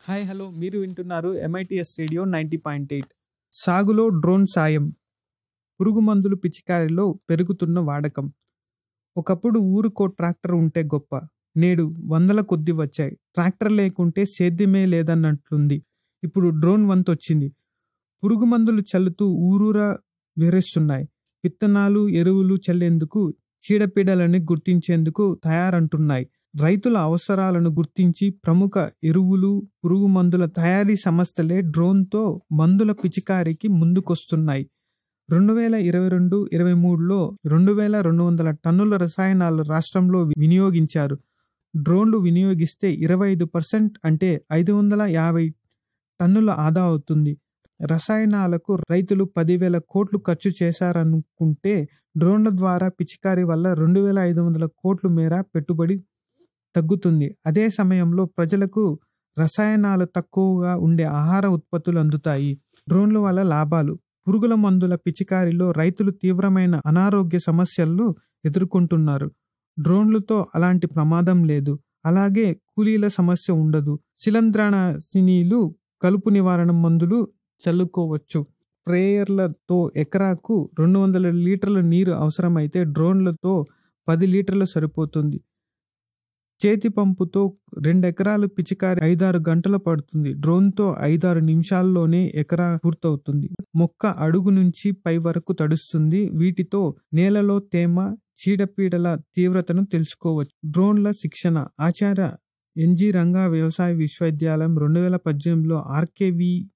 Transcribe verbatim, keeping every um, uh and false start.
Hi hello మీరు వింటున్నారు MITS radio ninety point eight. సాగులో డ్రోన్ సాయం. పురుగు మందులు పిచికారిలో పెరుగుతున్న వాడకం. ఒకప్పుడు ఊరుకో ట్రాక్టర్ ఉంటే గొప్ప, నేడు వందల కొద్ది వచ్చాయి. ట్రాక్టర్ లేకుంటే సేద్యమే లేదన్నట్లుంది. ఇప్పుడు డ్రోన్ వంతొచ్చింది. పురుగు మందులు చల్లుతూ ఊరూరా విహరిస్తున్నాయి. విత్తనాలు ఎరువులు చల్లేందుకు, చీడపీడలని గుర్తించేందుకు తయారంటున్నాయి. రైతుల అవసరాలను గుర్తించి ప్రముఖ ఎరువులు, పురుగు మందుల తయారీ సంస్థలే డ్రోన్తో మందుల పిచికారికి ముందుకొస్తున్నాయి. రెండు వేల ఇరవై రెండు ఇరవై మూడులో రెండు వేల రెండు వందల టన్నుల రసాయనాలు రాష్ట్రంలో వినియోగించారు. డ్రోన్లు వినియోగిస్తే ఇరవై ఐదు పర్సెంట్ అంటే ఐదు వందల యాభై టన్నుల ఆదా అవుతుంది. రసాయనాలకు రైతులు పదివేల కోట్లు ఖర్చు చేశారనుకుంటే డ్రోన్ల ద్వారా పిచికారీ వల్ల రెండు వేల ఐదు వందల కోట్ల మేర పెట్టుబడి తగ్గుతుంది. అదే సమయంలో ప్రజలకు రసాయనాలు తక్కువగా ఉండే ఆహార ఉత్పత్తులు అందుతాయి. డ్రోన్ల వల్ల లాభాలు. పురుగుల మందుల పిచికారిలో రైతులు తీవ్రమైన అనారోగ్య సమస్యలను ఎదుర్కొంటున్నారు. డ్రోన్లతో అలాంటి ప్రమాదం లేదు. అలాగే కూలీల సమస్య ఉండదు. శిలీంద్రనాశినీలు, కలుపు నివారణ మందులు చల్లుకోవచ్చు. స్ప్రేయర్లతో ఎకరాకు రెండు వందల లీటర్ల నీరు అవసరమైతే డ్రోన్లతో పది లీటర్లు సరిపోతుంది. చేతి పంపుతో రెండెకరాలు పిచికారి ఐదారు గంటలు పడుతుంది. డ్రోన్తో ఐదారు నిమిషాల్లోనే ఎకరా పూర్తవుతుంది. మొక్క అడుగు నుంచి పై వరకు తడుస్తుంది. వీటితో నేలలో తేమ, చీడపీడల తీవ్రతను తెలుసుకోవచ్చు. డ్రోన్ల శిక్షణ. ఆచార్య ఎన్జి రంగా వ్యవసాయ విశ్వవిద్యాలయం రెండు వేల పద్దెనిమిదిలో ఆర్కేవి